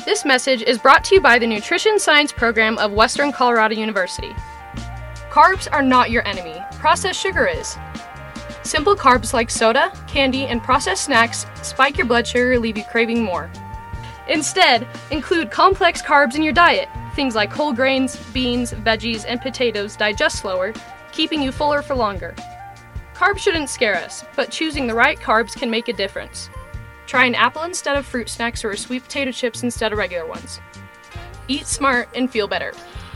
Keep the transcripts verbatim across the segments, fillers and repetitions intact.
This message is brought to you by the Nutrition Science program of Western Colorado University. Carbs are not your enemy. Processed sugar is. Simple carbs like soda, candy, and processed snacks spike your blood sugar, leave you craving more. Instead, include complex carbs in your diet. Things like whole grains, beans, veggies, and potatoes digest slower, keeping you fuller for longer. Carbs shouldn't scare us, but choosing the right carbs can make a difference. Try an apple instead of fruit snacks or sweet potato chips instead of regular ones. Eat smart and feel better.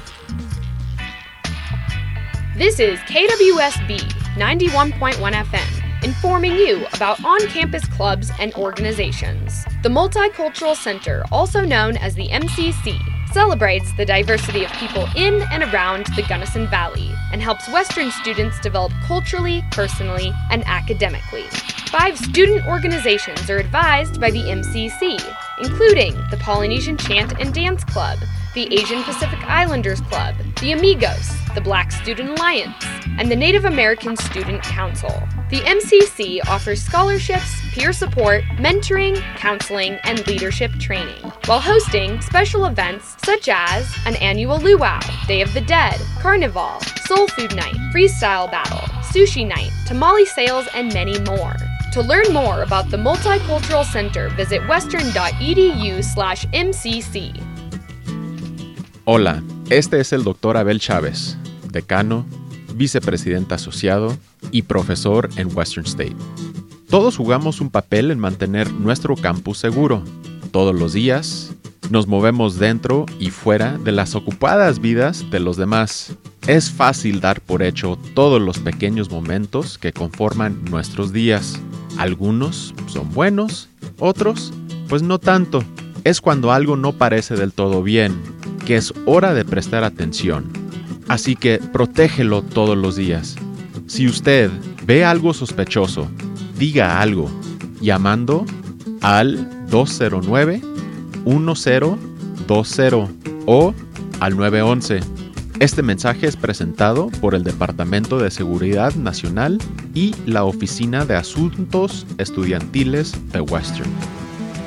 This is K W S B ninety-one point one F M, informing you about on-campus clubs and organizations. The Multicultural Center, also known as the M C C, celebrates the diversity of people in and around the Gunnison Valley and helps Western students develop culturally, personally, and academically. Five student organizations are advised by the M C C, including the Polynesian Chant and Dance Club, the Asian Pacific Islanders Club, the Amigos, the Black Student Alliance, and the Native American Student Council. The M C C offers scholarships, peer support, mentoring, counseling, and leadership training, while hosting special events such as an annual luau, Day of the Dead, Carnival, Soul Food Night, Freestyle Battle, Sushi Night, Tamale Sales, and many more. To learn more about the Multicultural Center, visit western.edu slash MCC. Hola, este es el doctor Abel Chávez, decano, vicepresidente asociado y profesor en Western State. Todos jugamos un papel en mantener nuestro campus seguro. Todos los días nos movemos dentro y fuera de las ocupadas vidas de los demás. Es fácil dar por hecho todos los pequeños momentos que conforman nuestros días. Algunos son buenos, otros, pues no tanto. Es cuando algo no parece del todo bien, que es hora de prestar atención. Así que protégelo todos los días. Si usted ve algo sospechoso, diga algo, llamando al dos cero nueve, uno cero dos cero o al nueve once. Este mensaje es presentado por el Departamento de Seguridad Nacional y la Oficina de Asuntos Estudiantiles de Western.